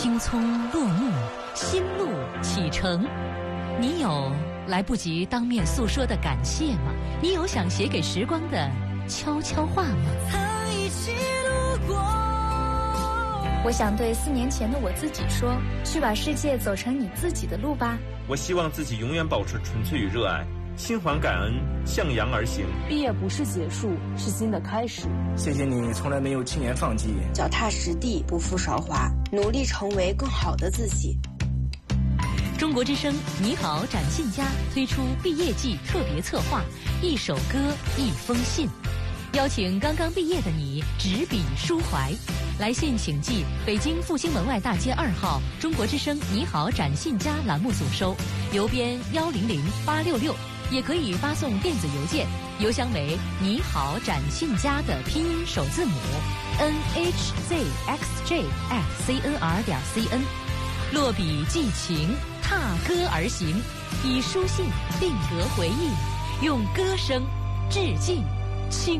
青葱落幕，新路启程。你有来不及当面诉说的感谢吗？你有想写给时光的悄悄话吗？ 曾一起路过。 我想对4年前的我自己说，去把世界走成你自己的路吧。 我希望自己永远保持纯粹与热爱，心怀感恩，向阳而行。 毕业不是结束，是新的开始。 谢谢你从来没有轻言放弃， 脚踏实地，不负韶华，努力成为更好的自己。 中国之声你好展信佳推出毕业季特别策划，一首歌一封信，邀请刚刚毕业的你执笔抒怀。来信请寄北京复兴门外大街2号中国之声你好展信佳栏目组收，邮编100866，也可以发送电子邮件，邮箱为你好展信佳的拼音首字母 nhzxj@cnr.cn。落笔寄情，踏歌而行，以书信定格回忆，用歌声致敬青